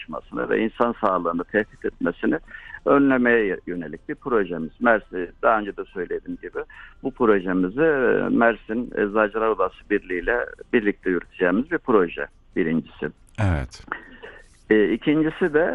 bulaşmasını ve insan sağlığını tehdit etmesini önlemeye yönelik bir projemiz. Mersin, daha önce de söylediğim gibi bu projemizi Mersin Eczacılar Odası Birliği ile birlikte yürüteceğimiz bir proje birincisi. Evet. İkincisi de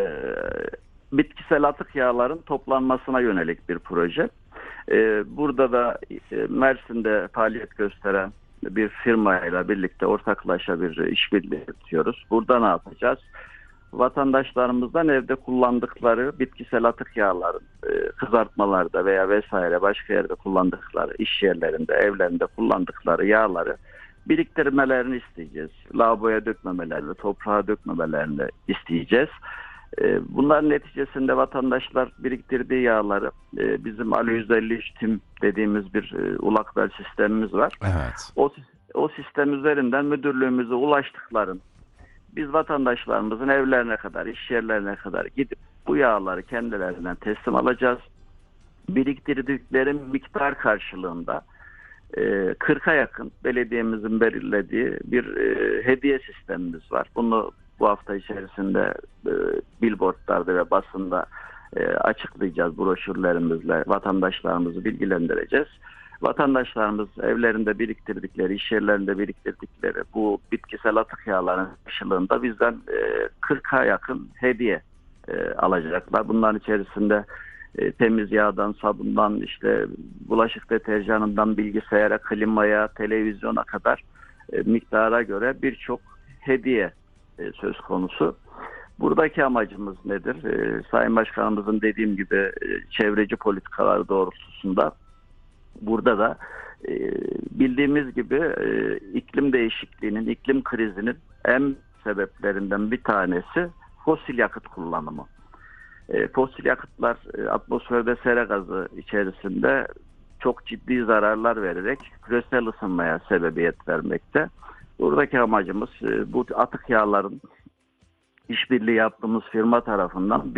bitkisel atık yağların toplanmasına yönelik bir proje. Burada da Mersin'de faaliyet gösteren bir firmayla birlikte ortaklaşa bir işbirliği yapıyoruz. Burada ne yapacağız? Vatandaşlarımızdan evde kullandıkları bitkisel atık yağların kızartmalarda veya vesaire başka yerde kullandıkları, iş yerlerinde, evlerinde kullandıkları yağları biriktirmelerini isteyeceğiz. Lavaboya dökmemelerini, toprağa dökmemelerini isteyeceğiz. Bunların neticesinde vatandaşlar biriktirdiği yağları bizim Alo 153 Tim dediğimiz bir ulakbel sistemimiz var. Evet. O sistem üzerinden müdürlüğümüze ulaştıkların biz vatandaşlarımızın evlerine kadar, iş yerlerine kadar gidip bu yağları kendilerinden teslim alacağız. Biriktirdikleri miktar karşılığında 40'a yakın belediyemizin belirlediği bir hediye sistemimiz var. Bunu bu hafta içerisinde billboardlarda ve basında açıklayacağız broşürlerimizle. Vatandaşlarımızı bilgilendireceğiz. Vatandaşlarımız evlerinde biriktirdikleri, iş yerlerinde biriktirdikleri bu bitkisel atık yağların karşılığında bizden 40'a yakın hediye alacaklar. Bunların içerisinde temiz yağdan, sabundan, işte bulaşık deterjanından, bilgisayara, klimaya, televizyona kadar miktara göre birçok hediye söz konusu. Buradaki amacımız nedir? Sayın Başkanımızın dediğim gibi çevreci politikalar doğrultusunda burada da bildiğimiz gibi iklim değişikliğinin, iklim krizinin en sebeplerinden bir tanesi fosil yakıt kullanımı. Fosil yakıtlar atmosferde sera gazı içerisinde çok ciddi zararlar vererek küresel ısınmaya sebebiyet vermekte. Buradaki amacımız bu atık yağların işbirliği yaptığımız firma tarafından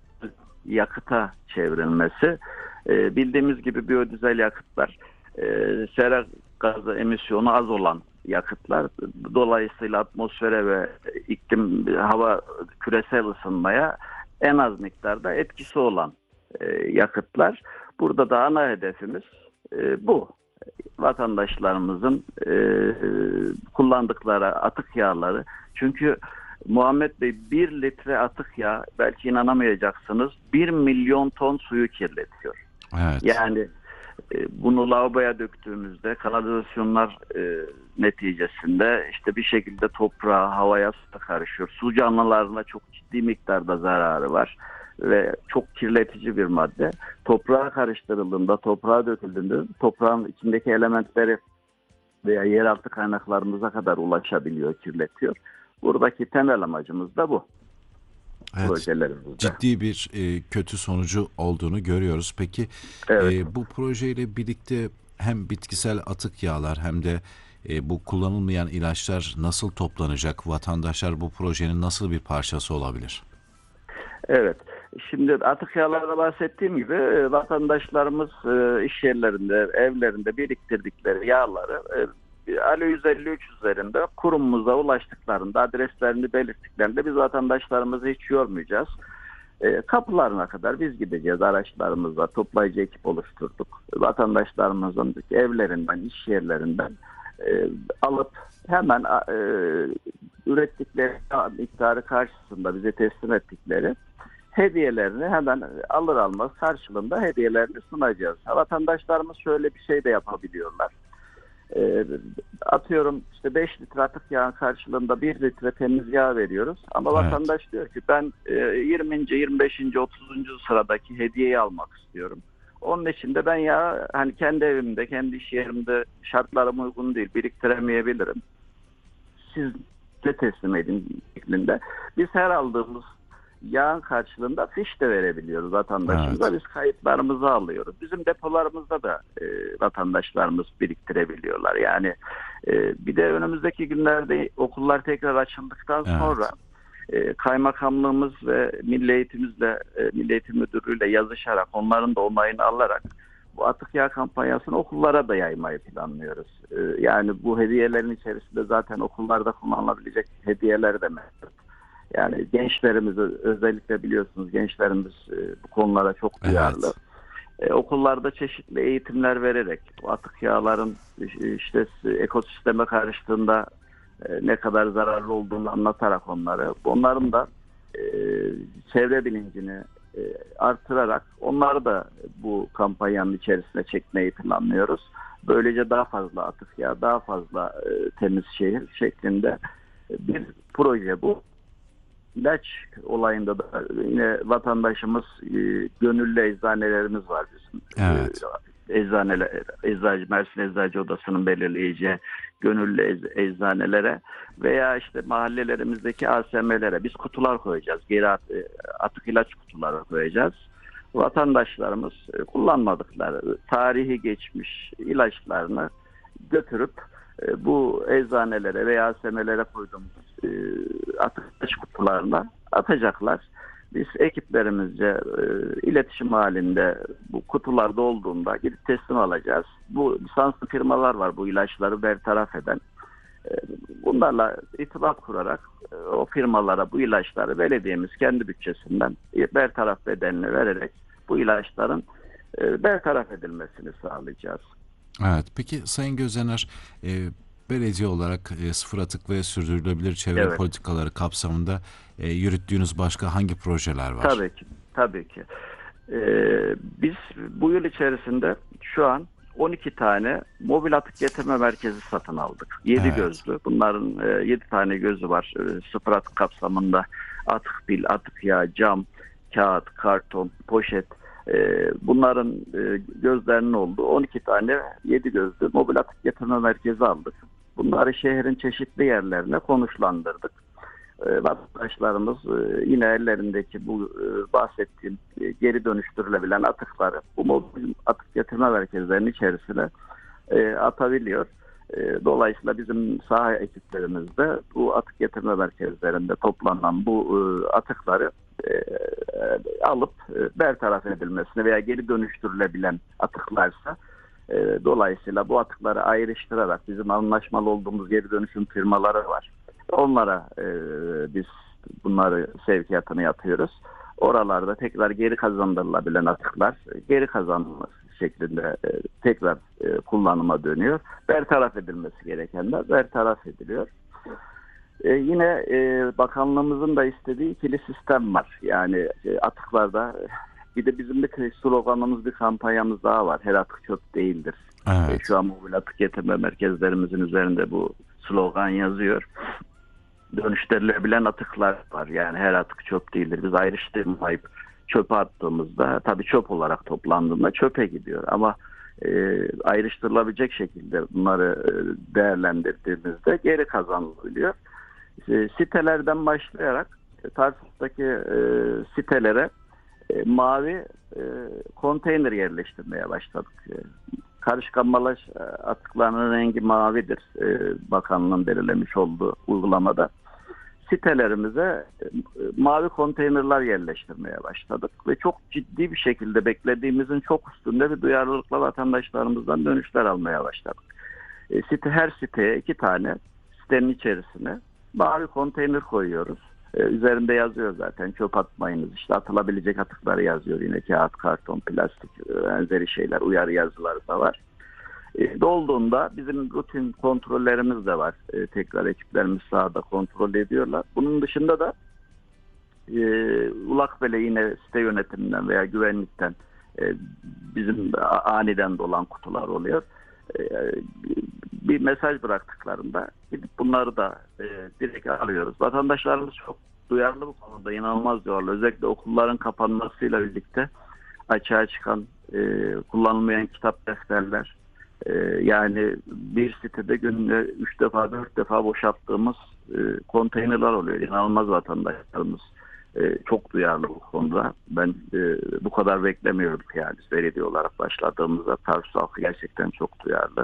yakıta çevrilmesi. Bildiğimiz gibi biyodizel yakıtlar sera gazı emisyonu az olan yakıtlar. Dolayısıyla atmosfere ve iklim, hava, küresel ısınmaya en az miktarda etkisi olan yakıtlar. Burada da ana hedefimiz bu. Vatandaşlarımızın kullandıkları atık yağları. Çünkü Muhammed Bey 1 litre atık yağ, belki inanamayacaksınız, 1 milyon ton suyu kirletiyor. Evet. Yani bunu lavaboya döktüğümüzde kanalizasyonlar neticesinde işte bir şekilde toprağa, havaya karışıyor. Su canlılarına çok ciddi miktarda zararı var ve çok kirletici bir madde. Toprağa karıştırıldığında, toprağa döküldüğünde toprağın içindeki elementleri veya yeraltı kaynaklarımıza kadar ulaşabiliyor, kirletiyor. Buradaki temel amacımız da bu. Evet, ciddi bir kötü sonucu olduğunu görüyoruz. Peki evet. Bu projeyle birlikte hem bitkisel atık yağlar hem de bu kullanılmayan ilaçlar nasıl toplanacak? Vatandaşlar bu projenin nasıl bir parçası olabilir? Evet. Şimdi atık yağlarda bahsettiğim gibi vatandaşlarımız iş yerlerinde, evlerinde biriktirdikleri yağları Alo 153 üzerinde kurumumuza ulaştıklarında, adreslerini belirttiklerinde biz vatandaşlarımızı hiç yormayacağız. Kapılarına kadar biz gideceğiz araçlarımızla, toplayıcı ekip oluşturduk. Vatandaşlarımızın evlerinden, iş yerlerinden alıp hemen ürettikleri miktarı karşısında bize teslim ettikleri hediyelerini hemen alır almaz karşılığında hediyelerini sunacağız. Vatandaşlarımız şöyle bir şey de yapabiliyorlar. Atıyorum işte 5 litre atık yağın karşılığında 1 litre temiz yağ veriyoruz. Ama Evet. Vatandaş diyor ki ben 20. 25. 30. sıradaki hediyeyi almak istiyorum. Onun için de ben yağı hani kendi evimde, kendi iş yerimde şartlarım uygun değil, biriktiremeyebilirim. Siz de teslim edin şeklinde. Biz her aldığımız yağın karşılığında fiş de verebiliyoruz vatandaşımıza. Evet. Biz kayıtlarımızı alıyoruz. Bizim depolarımızda da vatandaşlarımız biriktirebiliyorlar. Yani bir de önümüzdeki günlerde okullar tekrar açıldıktan sonra kaymakamlığımız ve Milli Eğitim Müdürlüğü'yle yazışarak, onların da onayını alarak bu atık yağ kampanyasını okullara da yaymayı planlıyoruz. Yani bu hediyelerin içerisinde zaten okullarda kullanılabilecek hediyeler de mevcut. Yani gençlerimiz özellikle biliyorsunuz gençlerimiz bu konulara çok duyarlı. Evet. Okullarda çeşitli eğitimler vererek bu atık yağların işte ekosisteme karıştığında ne kadar zararlı olduğunu anlatarak onların da e, çevre bilincini artırarak onları da bu kampanyanın içerisine çekmeyi planlıyoruz. Böylece daha fazla atık yağ, daha fazla temiz şehir şeklinde bir proje bu. İlaç olayında da yine vatandaşımız gönüllü eczanelerimiz var bizim. Evet. Mersin Eczacı Odası'nın belirleyeceği gönüllü eczanelere veya işte mahallelerimizdeki ASM'lere biz kutular koyacağız. Atık ilaç kutuları koyacağız. Vatandaşlarımız kullanmadıkları tarihi geçmiş ilaçlarını götürüp bu eczanelere veya ASM'lere koyduğumuz atık ilaç kutularına atacaklar. Biz ekiplerimizce iletişim halinde bu kutularda olduğunda gidip teslim alacağız. Bu lisanslı firmalar var bu ilaçları bertaraf eden. Bunlarla irtibat kurarak o firmalara bu ilaçları belediyemiz kendi bütçesinden bertaraf bedelini vererek bu ilaçların bertaraf edilmesini sağlayacağız. Evet. Peki Sayın Gözener, belediye olarak sıfır atık ve sürdürülebilir çevre Evet. politikaları kapsamında yürüttüğünüz başka hangi projeler var? Tabii ki. Tabii ki. Biz bu yıl içerisinde şu an 12 tane mobil atık getirme merkezi satın aldık. 7 Evet. gözlü. Bunların 7 tane gözü var. Sıfır atık kapsamında atık pil, atık yağ, cam, kağıt, karton, poşet. Bunların gözlerinin olduğu 12 tane 7 gözlü mobil atık getirme merkezi aldık. Bunları şehrin çeşitli yerlerine konuşlandırdık. Vatandaşlarımız yine ellerindeki bu bahsettiğim geri dönüştürülebilen atıkları bu mobil atık getirme merkezlerinin içerisine atabiliyor. Dolayısıyla bizim saha ekiplerimiz de bu atık getirme merkezlerinde toplanan bu atıkları alıp bertaraf edilmesini veya geri dönüştürülebilen atıklarsa dolayısıyla bu atıkları ayrıştırarak bizim anlaşmalı olduğumuz geri dönüşüm firmaları var. Onlara biz bunları sevkiyatını yapıyoruz. Oralarda tekrar geri kazandırılabilen atıklar geri kazanılması şeklinde tekrar kullanıma dönüyor. Bertaraf edilmesi gerekenler bertaraf ediliyor. Yine bakanlığımızın da istediği ikili sistem var. Yani atıklarda bir de bizim bir sloganımız, bir kampanyamız daha var. Her atık çöp değildir. Evet. Şu an mobil atık getirme merkezlerimizin üzerinde bu slogan yazıyor. Dönüştürülebilen atıklar var. Yani her atık çöp değildir. Biz ayrıştırmayıp çöpe attığımızda tabii çöp olarak toplandığında çöpe gidiyor. Ama ayrıştırılabilecek şekilde bunları değerlendirdiğimizde geri kazanılıyor. Sitelerden başlayarak Tarsus'taki sitelere mavi konteyner yerleştirmeye başladık. Karışık ambalaj atıklarının rengi mavidir. Bakanlığın belirlemiş olduğu uygulamada. Sitelerimize mavi konteynerler yerleştirmeye başladık. Ve çok ciddi bir şekilde beklediğimizin çok üstünde bir duyarlılıkla vatandaşlarımızdan dönüşler almaya başladık. Her siteye 2 tane sitenin içerisine mavi konteyner koyuyoruz. Üzerinde yazıyor zaten çöp atmayınız, işte atılabilecek atıkları yazıyor, yine kağıt, karton, plastik benzeri şeyler, uyarı yazıları da var. Dolduğunda bizim rutin kontrollerimiz de var. Tekrar ekiplerimiz sahada kontrol ediyorlar. Bunun dışında da Ulakbele yine site yönetiminden veya güvenlikten bizim aniden dolan kutular oluyor. Bir mesaj bıraktıklarında gidip bunları da direkt alıyoruz. Vatandaşlarımız çok duyarlı bu konuda, inanılmaz duyarlı. Özellikle okulların kapanmasıyla birlikte açığa çıkan kullanılmayan kitap, defterler, yani bir sitede günde 3 defa 4 defa boşalttığımız konteynerler oluyor. İnanılmaz vatandaşlarımız çok duyarlı bu konuda. Ben bu kadar beklemiyorduk yani. Belediye olarak başladığımızda Tarsus halkı gerçekten çok duyarlı.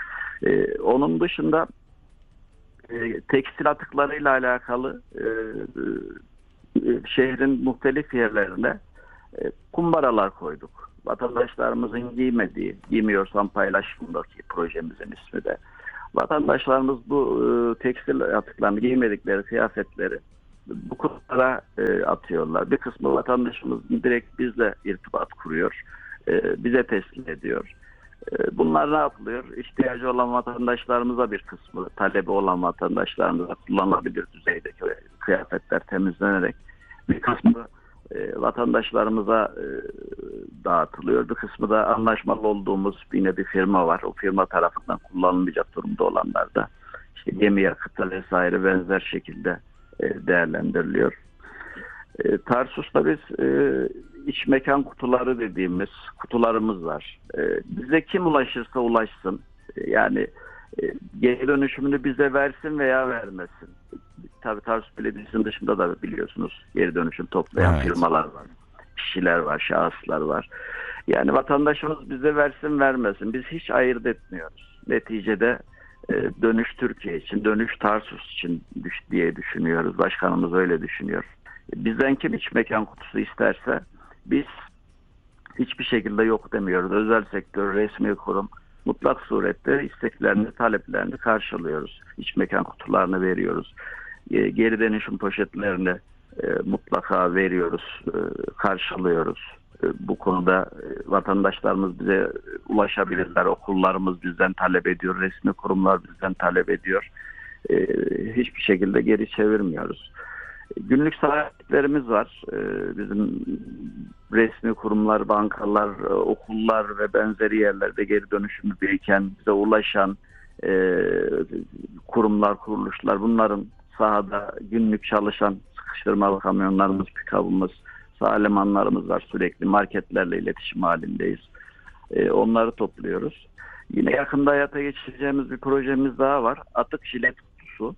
Onun dışında tekstil atıklarıyla alakalı şehrin muhtelif yerlerine kumbaralar koyduk. Vatandaşlarımızın giymediği, giymiyorsan paylaşımdaki projemizin ismi de. Vatandaşlarımız bu tekstil atıklarını, giymedikleri kıyafetleri bu kutulara atıyorlar. Bir kısmı vatandaşımız direkt bizle irtibat kuruyor. Bize teslim ediyor. Bunlar ne yapılıyor? İhtiyacı olan vatandaşlarımıza bir kısmı, talebi olan vatandaşlarımıza kullanılabilir düzeydeki kıyafetler temizlenerek bir kısmı vatandaşlarımıza dağıtılıyor. Bir kısmı da anlaşmalı olduğumuz yine bir firma var. O firma tarafından kullanılmayacak durumda olanlar da işte gemi yakıtı vesaire benzer şekilde değerlendiriliyor. Tarsus'ta biz iç mekan kutuları dediğimiz kutularımız var. Bize kim ulaşırsa ulaşsın. Yani geri dönüşümünü bize versin veya vermesin. Tabii Tarsus Belediyesi'nin dışında da biliyorsunuz geri dönüşüm toplayan firmalar var. Kişiler var, şahıslar var. Yani vatandaşımız bize versin vermesin. Biz hiç ayırt etmiyoruz. Neticede dönüş Türkiye için, dönüş Tarsus için diye düşünüyoruz. Başkanımız öyle düşünüyor. Bizden kim iç mekan kutusu isterse biz hiçbir şekilde yok demiyoruz. Özel sektör, resmi kurum mutlak surette isteklerini, taleplerini karşılıyoruz. İç mekan kutularını veriyoruz. Geri dönüşüm poşetlerini mutlaka veriyoruz, karşılıyoruz. Bu konuda vatandaşlarımız bize ulaşabilirler. Okullarımız bizden talep ediyor, resmi kurumlar bizden talep ediyor. Hiçbir şekilde geri çevirmiyoruz. Günlük saatlerimiz var. Bizim resmi kurumlar, bankalar, okullar ve benzeri yerlerde geri dönüşümü biriken, bize ulaşan kurumlar, kuruluşlar, bunların sahada günlük çalışan sıkıştırmalı kamyonlarımız, pikabımız, saha elemanlarımız var. Sürekli marketlerle iletişim halindeyiz. Onları topluyoruz. Yine yakında hayata geçireceğimiz bir projemiz daha var. Atık jilet kutusu.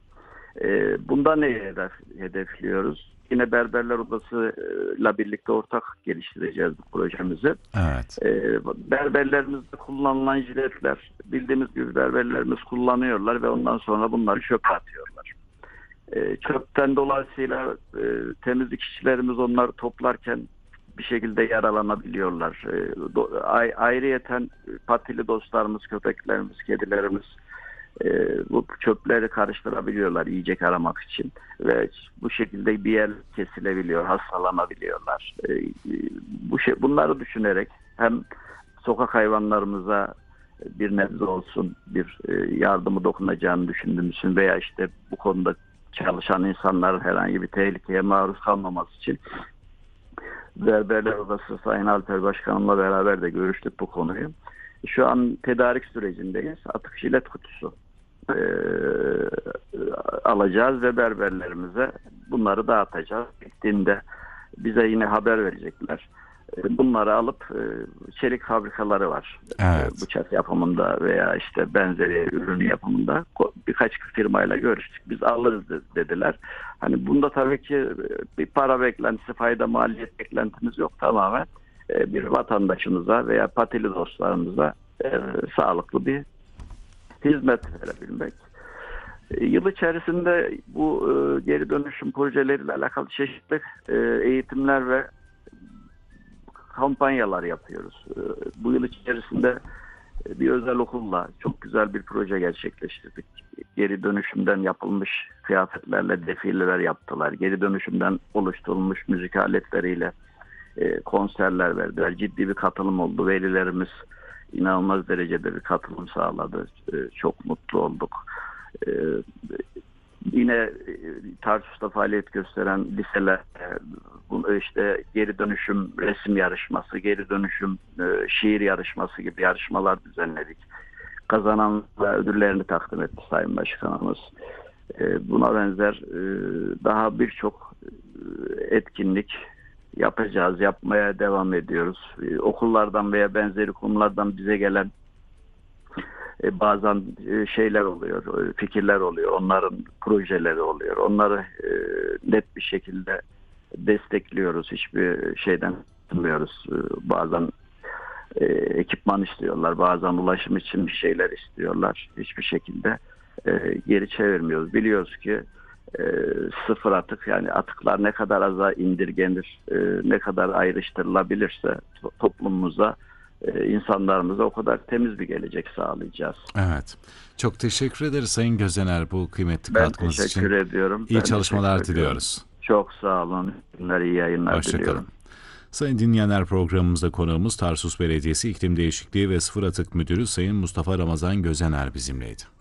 Bunda neyi hedefliyoruz? Yine Berberler Odası'yla birlikte ortak geliştireceğiz bu projemizi. Evet. Berberlerimizde kullanılan jiletler, bildiğimiz gibi berberlerimiz kullanıyorlar ve ondan sonra bunları çöpe atıyorlar. Çöpten dolayısıyla temizlik işçilerimiz onları toplarken bir şekilde yaralanabiliyorlar. Ayrıyeten patili dostlarımız, köpeklerimiz, kedilerimiz bu çöpleri karıştırabiliyorlar yiyecek aramak için ve bu şekilde bir yer kesilebiliyor, hastalanabiliyorlar. Bunları düşünerek hem sokak hayvanlarımıza bir nebze olsun bir yardımı dokunacağını düşündüğümüz için veya işte bu konuda çalışan insanların herhangi bir tehlikeye maruz kalmaması için Berberler Odası Sayın Alper Başkanımla beraber de görüştük bu konuyu. Şu an tedarik sürecindeyiz. Atık jilet kutusu alacağız ve berberlerimize bunları dağıtacağız. Bittiğinde bize yine haber verecekler. Bunları alıp çelik fabrikaları var. Evet. Bıçak yapımında veya işte benzeri ürün yapımında birkaç firmayla görüştük. Biz alırız dediler. Hani bunda tabii ki bir para beklentisi, fayda maliyet beklentimiz yok. Tamamen bir vatandaşımıza veya patili dostlarımıza sağlıklı bir hizmet verebilmek. Yıl içerisinde bu geri dönüşüm projeleriyle alakalı çeşitli eğitimler ve kampanyalar yapıyoruz. Bu yıl içerisinde bir özel okulla çok güzel bir proje gerçekleştirdik. Geri dönüşümden yapılmış kıyafetlerle defileler yaptılar. Geri dönüşümden oluşturulmuş müzik aletleriyle konserler verdiler. Ciddi bir katılım oldu. Velilerimiz inanılmaz derecede bir katılım sağladı. Çok mutlu olduk. Yine Tarsus'ta faaliyet gösteren liseler işte geri dönüşüm resim yarışması, geri dönüşüm şiir yarışması gibi yarışmalar düzenledik. Kazananlara ödüllerini takdim etti Sayın Başkanımız. Buna benzer daha birçok etkinlik yapacağız, yapmaya devam ediyoruz. Okullardan veya benzeri kurumlardan bize gelen bazen şeyler oluyor, fikirler oluyor, onların projeleri oluyor. Onları net bir şekilde destekliyoruz. Hiçbir şeyden tutmuyoruz. Bazen ekipman istiyorlar, bazen ulaşım için bir şeyler istiyorlar. Hiçbir şekilde geri çevirmiyoruz. Biliyoruz ki sıfır atık, yani atıklar ne kadar aza indirgenir, ne kadar ayrıştırılabilirse toplumumuza insanlarımıza o kadar temiz bir gelecek sağlayacağız. Evet. Çok teşekkür ederiz Sayın Gözener bu kıymetli Ben katkınız için. teşekkür ediyorum. İyi çalışmalar diliyoruz. Çok sağ olun. İyi yayınlar Hoşça diliyorum. kalın. Sayın dinleyenler, programımızda konuğumuz Tarsus Belediyesi İklim Değişikliği ve Sıfır Atık Müdürü Sayın Mustafa Ramazan Gözener bizimleydi.